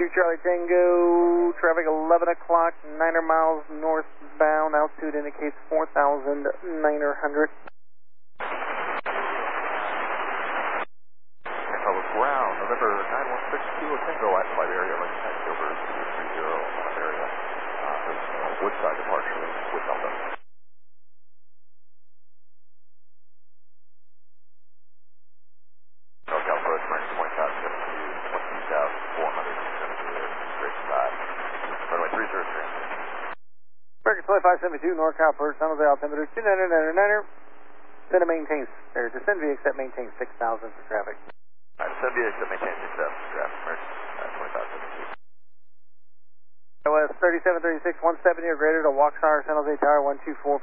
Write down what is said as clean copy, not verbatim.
Charlie Tango, traffic 11 o'clock, 9 miles northbound, altitude indicates 4,900. Public ground, November 916 Kilo Tango, at flight area, like over 230 area, Woodside departure with Delta. NorCal approach, emergency point south, 72, 400, straight sky, runway 303. American 2572, NorCal approach, San Jose altimeter 2999er, descend and maintain, or descend via except maintain 6,000 for traffic. Descend via except maintain 6,000 for traffic, American 2572. OS 3736, 170 or greater to Waxhaw, San Jose Tower 124.